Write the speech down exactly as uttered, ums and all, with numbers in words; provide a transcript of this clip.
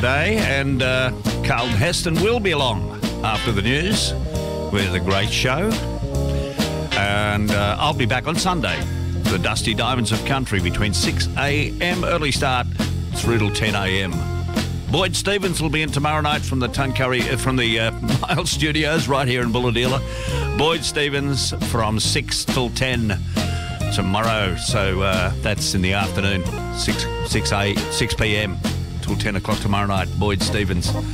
day, and uh, Carlton Heston will be along after the news with a great show. And uh, I'll be back on Sunday, the Dusty Diamonds of Country, between six a.m. early start through till ten a.m. Boyd Stevens will be in tomorrow night from the Tuncurry, uh, from the uh, Miles Studios right here in Bulahdelah. Boyd Stevens from six till ten tomorrow. So uh, that's in the afternoon, six, six, eight, six p.m. till ten o'clock tomorrow night. Boyd Stevens.